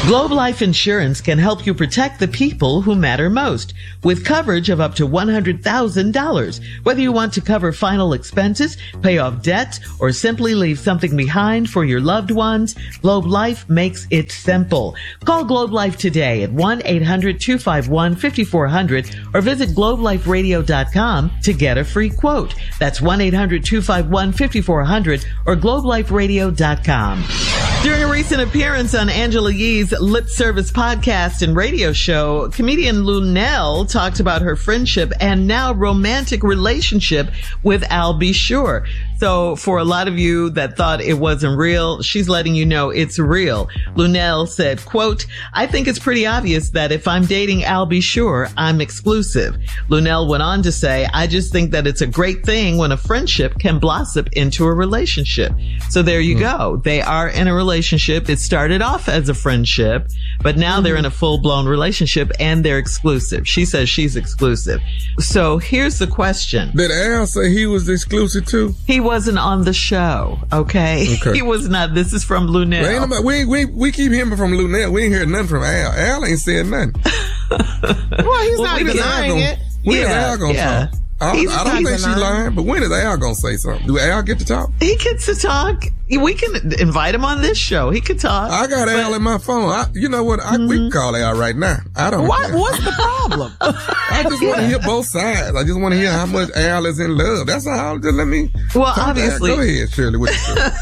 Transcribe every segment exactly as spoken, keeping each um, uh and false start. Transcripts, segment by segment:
Globe Life Insurance can help you protect the people who matter most with coverage of up to one hundred thousand dollars. Whether you want to cover final expenses, pay off debts, or simply leave something behind for your loved ones, Globe Life makes it simple. Call Globe Life today at one eight hundred two five one five four zero zero or visit globe life radio dot com to get a free quote. That's one eight hundred two five one five four zero zero or globe life radio dot com. During a recent appearance on Angela Yee's Lip Service podcast and radio show, comedian Luenell talked about her friendship and now romantic relationship with Al B. Sure. So for a lot of you that thought it wasn't real, she's letting you know it's real. Luenell said, quote, I think it's pretty obvious that if I'm dating Al B. Sure, I'm exclusive. Luenell went on to say, I just think that it's a great thing when a friendship can blossom into a relationship. So there you mm. go. They are in a relationship. It started off as a friendship, but now mm. they're in a full-blown relationship and they're exclusive. She says she's exclusive. So here's the question. Did Al say he was exclusive too? He wasn't on the show, okay? okay. He was not. This is from Luenell. Well, we, we, we keep hearing from Luenell. We ain't heard nothing from Al. Al ain't said nothing. Well, he's well, not denying it. When is Al gonna yeah. talk? I, I don't think she's lying, but when is Al gonna say something? Do Al get to talk? He gets to talk. We can invite him on this show. He could talk. I got but, Al in my phone. I, you know what? I, mm-hmm. We can call Al right now. I don't. What? What's the problem? I just want to hear both sides. I just want to hear how much Al is in love. That's all. Just let me. Well, obviously. Go ahead, Shirley. What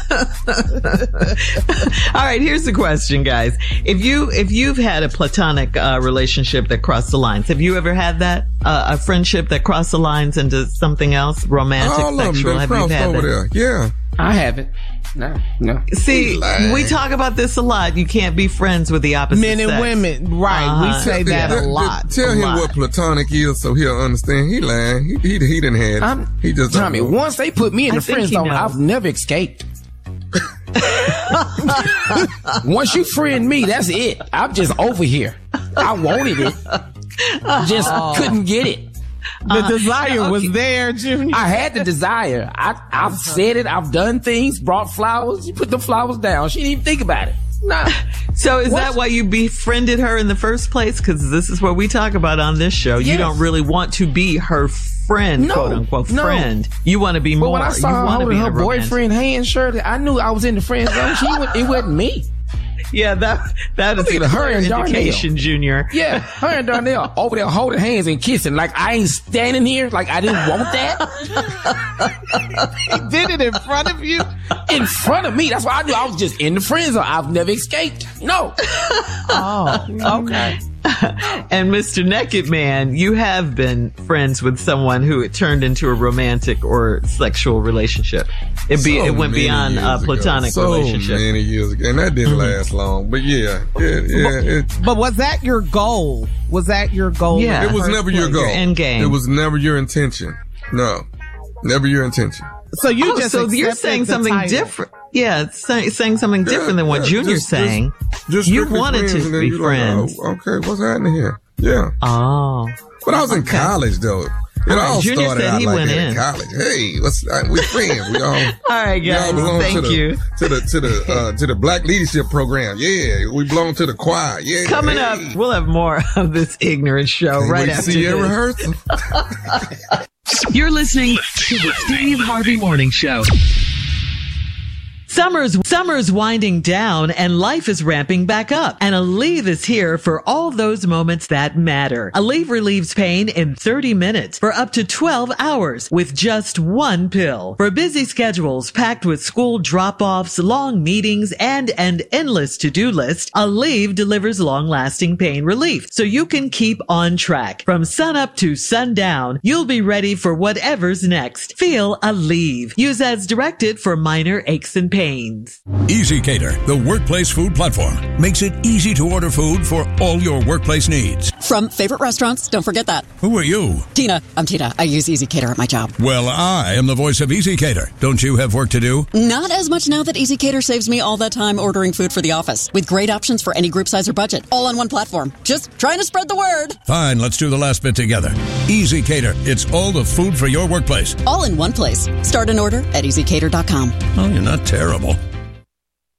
all right. Here's the question, guys. If you if you've had a platonic uh, relationship that crossed the lines, have you ever had that uh, a friendship that crossed the lines into something else, romantic, all sexual? Of them have you had over that? There. Yeah. I haven't. No, no. See, we talk about this a lot. You can't be friends with the opposite Men and sex. women, right. Uh-huh. We say that a lot. Tell a him lot. what platonic is so he'll understand. He lying. He, he, he didn't have it. I'm, he just Tommy, once they put me in I the friend zone, knows. I've never escaped. Once you friend me, that's it. I'm just over here. I wanted it. Just oh. couldn't get it. The uh, desire okay. was there, Junior. I had the desire. I, I've said it. I've done things, brought flowers. You put the flowers down. She didn't even think about it. Nah. So is what? that why you befriended her in the first place? Because this is what we talk about on this show. Yes. You don't really want to be her friend, no, quote unquote no. friend. You want to be more. But when I saw her holding her boyfriend hand, Shirley, I knew I was in the friend zone. She went, it wasn't me. Yeah, that that is a her and indication, Darnell. Junior. Yeah, her and Darnell over there holding hands and kissing like I ain't standing here, like I didn't want that. He did it in front of you? In front of me. That's why I knew I was just in the friend zone. I've never escaped. No. Oh, okay. And Mister Naked Man, you have been friends with someone who it turned into a romantic or sexual relationship. It be so it went beyond a platonic so relationship. So many years ago, and that didn't mm-hmm. last long. But yeah, yeah, yeah. It, but was that your goal? Was that your goal? Yeah, it was never your goal. Your end game. It was never your intention. No, never your intention. So you oh, just so you're saying something title. different. Yeah, say, saying something yeah, different than what yeah, Junior's just, saying. Just, just you wanted to be friends. Like, oh, okay, what's happening here? Yeah. Oh. But I was in okay. college, though. It all, all right, Junior started said out he like went in in college. Hey, what's uh, we friends? We all. all right, guys. We all belong thank to the, you to the to the uh, to the Black Leadership Program. Yeah, we belong to the choir. Yeah. Coming hey. up, we'll have more of this ignorant show Can't right wait after to see this. you rehearsal. You're listening to the Steve Harvey Morning Show. Summer's, summer's winding down and life is ramping back up. And Aleve is here for all those moments that matter. Aleve relieves pain in thirty minutes for up to twelve hours with just one pill. For busy schedules packed with school drop-offs, long meetings, and an endless to-do list, Aleve delivers long-lasting pain relief so you can keep on track. From sunup to sundown, you'll be ready for whatever's next. Feel Aleve. Use as directed for minor aches and pains. EasyCater, the workplace food platform, makes it easy to order food for all your workplace needs. From favorite restaurants, don't forget that. Who are you? Tina. I'm Tina. I use EasyCater at my job. Well, I am the voice of EasyCater. Don't you have work to do? Not as much now that EasyCater saves me all that time ordering food for the office, with great options for any group size or budget, all on one platform. Just trying to spread the word. Fine, let's do the last bit together. EasyCater, it's all the food for your workplace. All in one place. Start an order at easy cater dot com. Oh, you're not terrible.